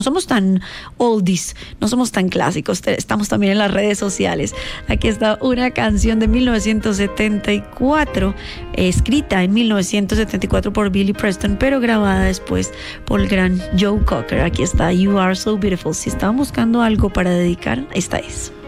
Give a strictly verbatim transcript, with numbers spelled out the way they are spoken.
somos tan oldies, no somos tan clásicos, estamos también en las redes sociales. Aquí está una canción de mil novecientos setenta y cuatro, escrita en mil novecientos setenta y cuatro por Billy Preston, pero grabada después por el gran Joe Cocker. Aquí está You Are So Beautiful. Si estaban buscando algo para dedicar, esta es.